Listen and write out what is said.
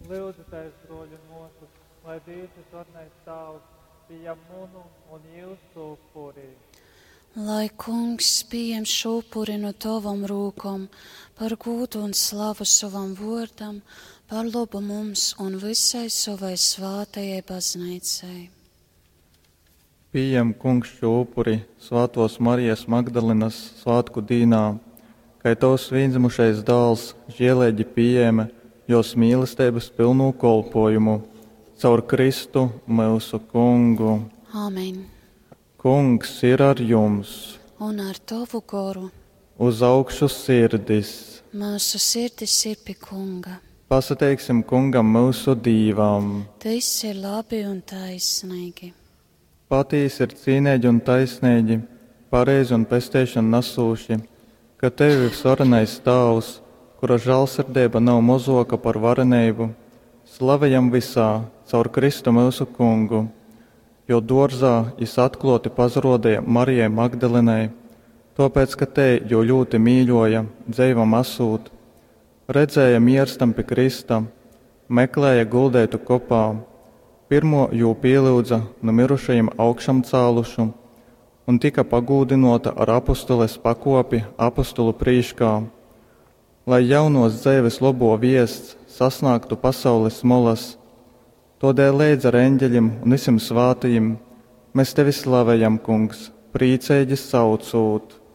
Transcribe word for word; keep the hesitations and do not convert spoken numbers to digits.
Lūdzu, tais broļu mūsu, lai dīti svarnais tavs, pieņem munu un jūsu upuri. Lai kungs pieņem šūpuri no tavam rūkom, par gūtu un slavu savam vārdam, par labu mums un visai savai svātajai baznīcai. Pieņem kungs šūpuri svātos Marijas Magdalinas svātku dīnā, kai tavs vienzimušais dāls žielēģi pieņēma jos mīlestības pilnū kolpojumu, caur Kristu mūsu kungu. Āmen. Kungs ir ar jums. Un ar tavu goru. Uz augšu sirdis. Mūsu sirdis ir pie kunga. Pasateiksim kungam mūsu dīvām. Tas ir labi un taisnīgi. Patīs ir cīnēģi un taisnēģi, pareizi un pestēšana nasūši, ka tev ir svarenais tavs, kura žēlsirdība nav mozoka par varenību, slavējam visā, caur Kristu mūsu kungu, jo dārzā jis atklāti pazarodēja Marijai Magdalinai, tāpēc, ka te jau ļoti mīļoja, dzeivam asūt, redzēja mierstam pie Krista, meklēja guldētu kopā, pirmo jū pielūdza no mirušajiem augšam cālušu un tika pagūdinota ar apostoles pakopi apostolu prīškā, lai jaunos dzēves labo viests sasnāktu pasaules molas. Todēļ lēdz ar eņģeļiem un visiem svātajiem, mēs tevi slavējam, kungs, prīcēģi saucūt.